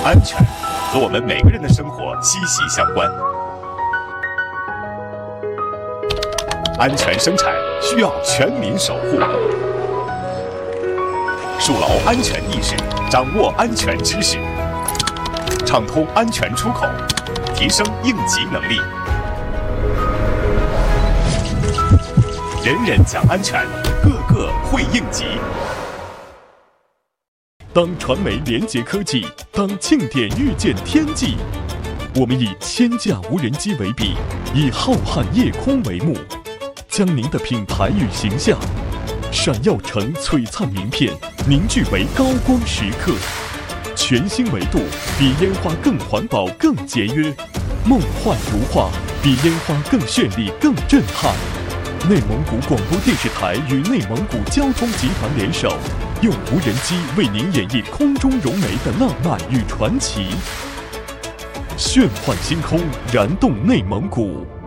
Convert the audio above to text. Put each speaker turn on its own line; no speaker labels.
安全和我们每个人的生活息息相关。安全生产需要全民守护，树牢安全意识，掌握安全知识，畅通安全出口，提升应急能力。人人讲安全，个个会应急。当传媒连接科技，当庆典遇见天际，我们以千架无人机为笔，以浩瀚夜空为幕，将您的品牌与形象闪耀成璀璨名片，凝聚为高光时刻。全新维度，比烟花更环保、更节约；梦幻如画，比烟花更绚丽、更震撼。内蒙古广播电视台与内蒙古交通集团联手，用无人机为您演绎空中融媒的浪漫与传奇。炫幻星空，燃动内蒙古。